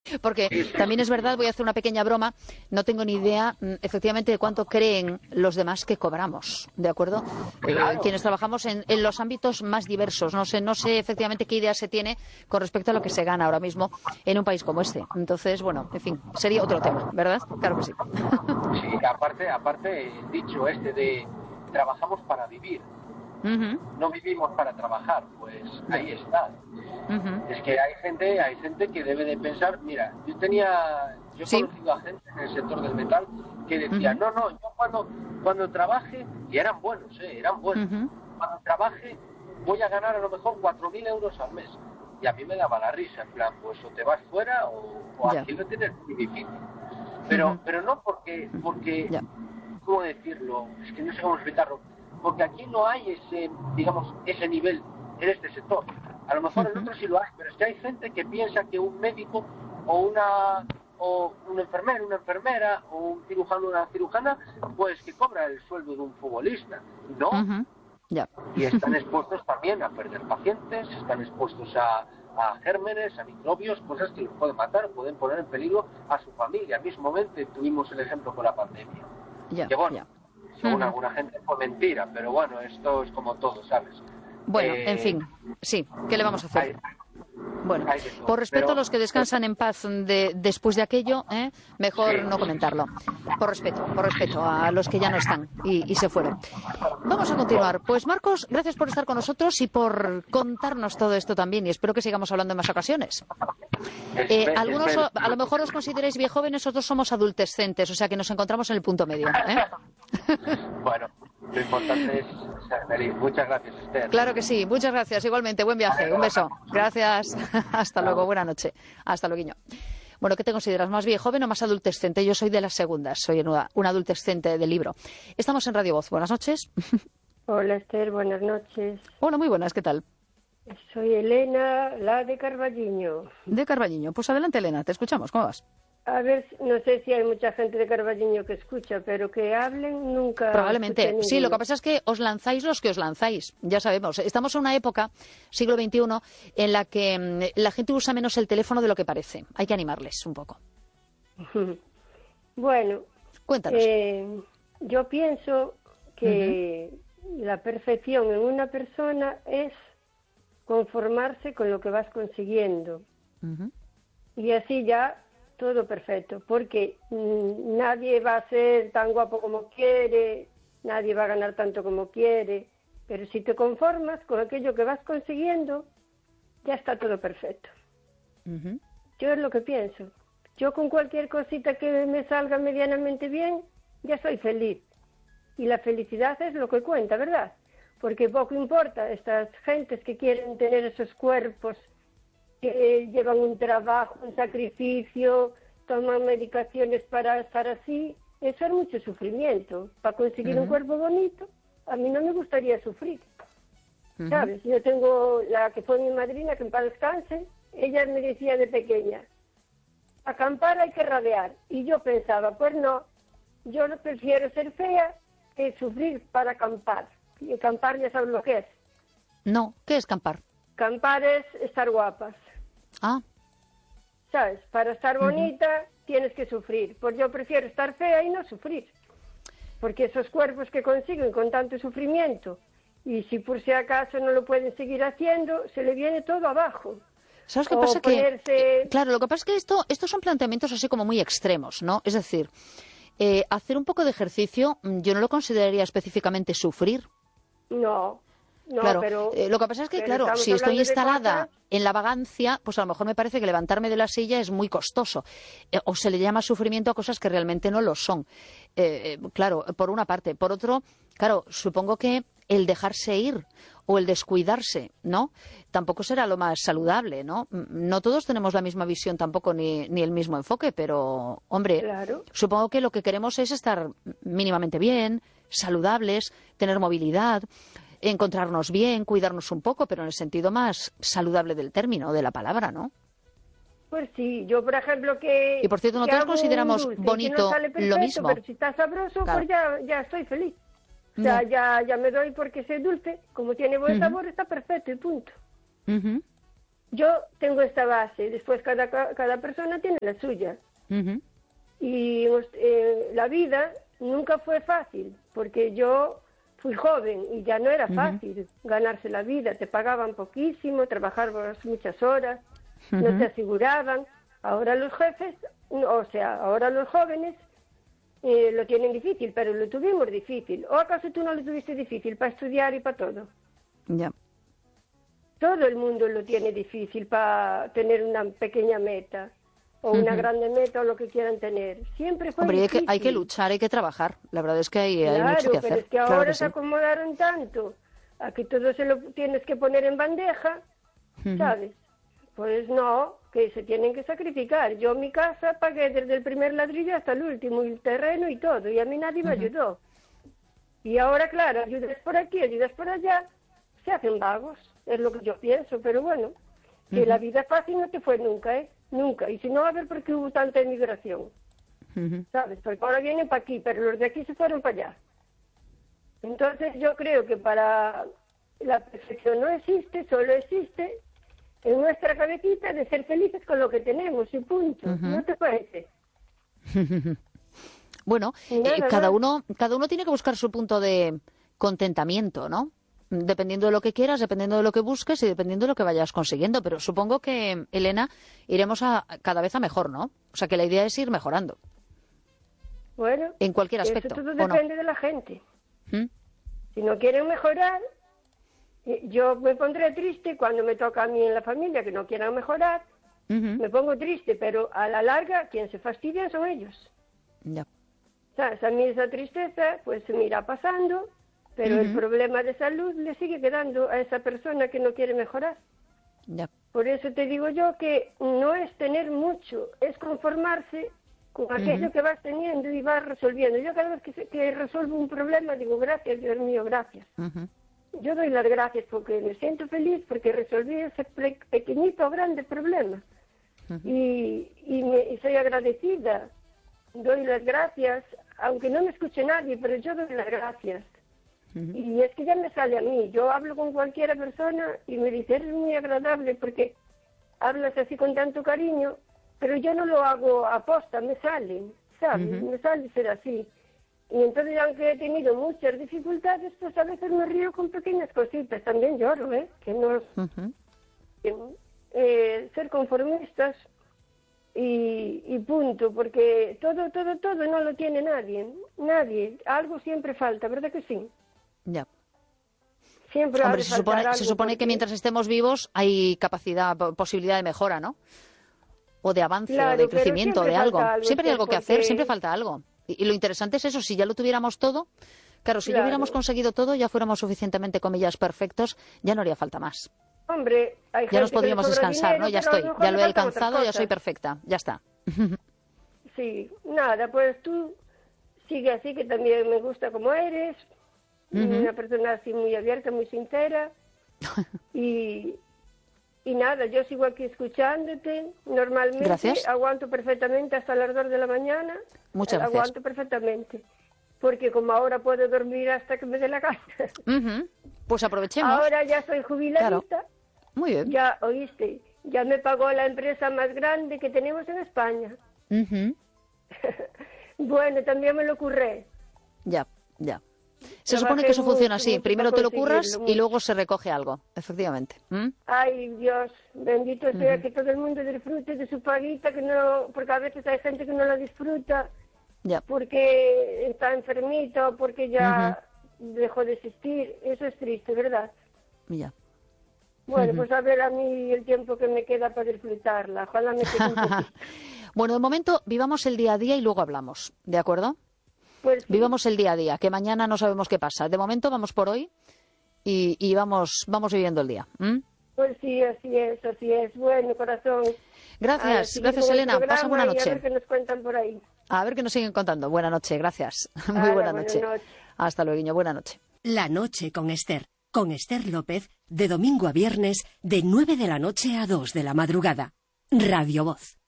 Porque también es verdad, voy a hacer una pequeña broma, no tengo ni idea efectivamente de cuánto creen los demás que cobramos, ¿de acuerdo? Claro. Quienes trabajamos en los ámbitos más diversos, no sé efectivamente qué idea se tiene con respecto a lo que se gana ahora mismo en un país como este. Entonces, bueno, en fin, sería otro tema, ¿verdad? Claro que sí. Sí, aparte el dicho este de trabajamos para vivir. No vivimos para trabajar, pues ahí está. Es que hay gente que debe de pensar, mira, yo he conocido a gente en el sector del metal que decía, no, yo cuando trabaje, y eran buenos, cuando trabaje voy a ganar a lo mejor 4.000 euros al mes. Y a mí me daba la risa, en plan, pues o te vas fuera o aquí lo tienes muy difícil. Pero no porque ¿cómo decirlo? Es que no sé cómo explicarlo. Porque aquí no hay ese nivel en este sector. A lo mejor en otros sí lo hay, pero es que hay gente que piensa que un médico o un enfermero, una enfermera, o un cirujano, una cirujana, pues que cobra el sueldo de un futbolista. No. Y están expuestos también a perder pacientes, están expuestos a gérmenes, a microbios, cosas que los pueden matar, pueden poner en peligro a su familia. Mismamente tuvimos el ejemplo con la pandemia. Según alguna gente fue mentira, pero bueno, esto es como todo, ¿sabes? Bueno, en fin, sí, ¿qué le vamos a hacer? Bueno, por respeto a los que descansan en paz después de aquello, mejor no comentarlo. Por respeto a los que ya no están y se fueron. Vamos a continuar. Pues Marcos, gracias por estar con nosotros y por contarnos todo esto también, y espero que sigamos hablando en más ocasiones. Algunos a lo mejor os consideráis bien jóvenes, otros somos adultescentes, o sea que nos encontramos en el punto medio. Bueno, lo importante es ser feliz. Muchas gracias, Esther. Claro que sí, muchas gracias. Igualmente, buen viaje, un beso. Gracias. Hasta luego, buena noche. Hasta luego. Bueno, ¿qué te consideras? ¿Más bien joven o más adultescente? Yo soy de las segundas, soy una adultescente del libro. Estamos en Radio Voz. Buenas noches. Hola, Esther, buenas noches. Hola, muy buenas, ¿qué tal? Soy Elena, la de Carballiño. De Carballiño. Pues adelante, Elena, te escuchamos. ¿Cómo vas? A ver, no sé si hay mucha gente de Carballiño que escucha, pero que hablen nunca. Probablemente. Sí, lo que pasa es que os lanzáis los que os lanzáis. Ya sabemos. Estamos en una época, siglo XXI, en la que la gente usa menos el teléfono de lo que parece. Hay que animarles un poco. Bueno. Cuéntanos. Yo pienso que la perfección en una persona es conformarse con lo que vas consiguiendo. Y así ya todo perfecto, porque nadie va a ser tan guapo como quiere, nadie va a ganar tanto como quiere, pero si te conformas con aquello que vas consiguiendo, ya está todo perfecto. Yo es lo que pienso. Yo con cualquier cosita que me salga medianamente bien, ya soy feliz. Y la felicidad es lo que cuenta, ¿verdad? Porque poco importa estas gentes que quieren tener esos cuerpos, que llevan un trabajo, un sacrificio, toman medicaciones para estar así. Eso es mucho sufrimiento. Para conseguir un cuerpo bonito, a mí no me gustaría sufrir. ¿Sabes? Yo tengo la que fue mi madrina, que en paz descanse, ella me decía de pequeña, acampar hay que radear. Y yo pensaba, pues no, yo no prefiero ser fea que sufrir para acampar. Y acampar ya sabes lo que es. No, ¿qué es acampar? Acampar es estar guapas. ¿Sabes? Para estar bonita tienes que sufrir. Pues yo prefiero estar fea y no sufrir. Porque esos cuerpos que consiguen con tanto sufrimiento, y si por si acaso no lo pueden seguir haciendo, se le viene todo abajo. ¿Sabes qué pasa? Claro, lo que pasa es que estos son planteamientos así como muy extremos, ¿no? Es decir, hacer un poco de ejercicio, yo no lo consideraría específicamente sufrir. No, claro, pero lo que pasa es que, claro, si estoy instalada en la vagancia, pues a lo mejor me parece que levantarme de la silla es muy costoso. O se le llama sufrimiento a cosas que realmente no lo son. Claro, por una parte. Por otro, claro, supongo que el dejarse ir o el descuidarse, ¿no? Tampoco será lo más saludable, ¿no? No todos tenemos la misma visión tampoco ni el mismo enfoque, pero, hombre, supongo que lo que queremos es estar mínimamente bien, saludables, tener movilidad, encontrarnos bien, cuidarnos un poco, pero en el sentido más saludable del término, de la palabra, ¿no? Pues sí, yo por ejemplo que... Y por cierto, nosotros consideramos bonito lo mismo. Pero si está sabroso, pues ya estoy feliz. O sea, ya me doy porque sé dulce, como tiene buen sabor, está perfecto y punto. yo tengo esta base, después cada persona tiene la suya. Y la vida nunca fue fácil, porque yo fui joven y ya no era fácil ganarse la vida, te pagaban poquísimo, trabajabas muchas horas, no te aseguraban. Ahora los jefes, ahora los jóvenes lo tienen difícil, pero lo tuvimos difícil. ¿O acaso tú no lo tuviste difícil para estudiar y para todo? Ya. Todo el mundo lo tiene difícil para tener una pequeña meta o una grande meta o lo que quieran tener. Siempre fue difícil. Hay que luchar, hay que trabajar. La verdad es que hay mucho que hacer. Pero es que claro ahora que se sí. acomodaron tanto a que todo se lo tienes que poner en bandeja, ¿sabes? Pues no, que se tienen que sacrificar. Yo mi casa pagué desde el primer ladrillo hasta el último, y el terreno y todo, y a mí nadie me ayudó. Y ahora, claro, ayudas por aquí, ayudas por allá, se hacen vagos, es lo que yo pienso, pero bueno, que la vida fácil no te fue nunca, nunca. Y si no, a ver por qué hubo tanta emigración, ¿sabes? Porque ahora vienen para aquí, pero los de aquí se fueron para allá. Entonces yo creo que para la perfección no existe, solo existe en nuestra cabecita de ser felices con lo que tenemos y punto. ¿No te parece? Bueno, cada uno tiene que buscar su punto de contentamiento, ¿no? Dependiendo de lo que quieras, dependiendo de lo que busques y dependiendo de lo que vayas consiguiendo. Pero supongo que, Elena, iremos cada vez a mejor, ¿no? O sea, que la idea es ir mejorando. Bueno, en cualquier aspecto. Eso todo depende de la gente. Si no quieren mejorar, yo me pondré triste cuando me toca a mí en la familia que no quieran mejorar. Me pongo triste, pero a la larga quien se fastidia son ellos. Ya. ¿Sabes? A mí esa tristeza pues se me irá pasando, pero el problema de salud le sigue quedando a esa persona que no quiere mejorar. Ya. Por eso te digo yo que no es tener mucho, es conformarse con aquello que vas teniendo y vas resolviendo. Yo cada vez que resuelvo un problema digo, gracias, Dios mío, gracias. Yo doy las gracias porque me siento feliz porque resolví ese pequeñito o grande problema. Y soy agradecida. Doy las gracias, aunque no me escuche nadie, pero yo doy las gracias. Y es que ya me sale a mí. Yo hablo con cualquier persona y me dice, eres muy agradable porque hablas así con tanto cariño, pero yo no lo hago aposta, me sale, ¿sabes? Me sale ser así. Y entonces, aunque he tenido muchas dificultades, pues a veces me río con pequeñas cositas. También lloro, que no ser conformistas y punto, porque todo no lo tiene nadie. Algo siempre falta, ¿verdad que sí? Ya. Siempre Hombre, se supone que mientras estemos vivos hay capacidad, posibilidad de mejora, ¿no? O de avance, o de crecimiento, de algo. Siempre hay algo que hacer, siempre falta algo. Y lo interesante es eso, si ya lo tuviéramos todo, claro, si ya hubiéramos conseguido todo, ya fuéramos suficientemente, comillas, perfectos, ya no haría falta más. Hombre, hay gente ya nos podríamos descansar, dinero, ¿no? Ya estoy, ya lo he alcanzado, ya soy perfecta, ya está. Sí, nada, pues tú sigue así, que también me gusta como eres, una persona así muy abierta, muy sincera, y nada, yo sigo aquí escuchándote, normalmente. Gracias. Aguanto perfectamente hasta las 2 de la mañana. Muchas gracias. Aguanto perfectamente, porque como ahora puedo dormir hasta que me dé la gana. Pues aprovechemos. Ahora ya soy jubiladita. Claro. Muy bien. Ya, oíste, ya me pagó la empresa más grande que tenemos en España. Bueno, también me lo curré. Ya. Se supone que eso funciona así. Primero te lo curras y luego se recoge algo, efectivamente. Ay, Dios, bendito sea que todo el mundo disfrute de su paguita, que no, porque a veces hay gente que no la disfruta porque está enfermito, porque ya dejó de existir. Eso es triste, ¿verdad? Ya. Bueno, pues a ver a mí el tiempo que me queda para disfrutarla. Ojalá me quede un poquito. Bueno, de momento vivamos el día a día y luego hablamos, ¿de acuerdo? Pues sí. Vivamos el día a día, que mañana no sabemos qué pasa. De momento vamos por hoy y vamos viviendo el día. Pues sí, así es. Bueno, corazón. Gracias, Elena. Pasa buena noche. A ver qué nos cuentan por ahí. A ver qué nos siguen contando. Buena noche, gracias. Muy buena noche. Hasta luego, buena noche. La noche con Esther López, de domingo a viernes, de 9 de la noche a 2 de la madrugada. Radio Voz.